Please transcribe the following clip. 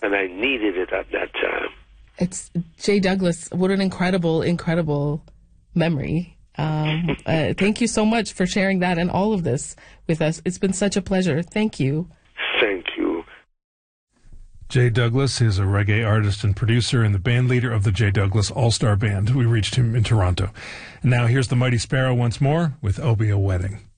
and I needed it at that time. It's Jay Douglas. What an incredible memory. Thank you so much for sharing that and all of this with us. It's been such a pleasure. Thank you. Thank you. Jay Douglas is a reggae artist and producer and the band leader of the Jay Douglas All-Star Band. We reached him in Toronto. And now here's the Mighty Sparrow once more with Obia Wedding.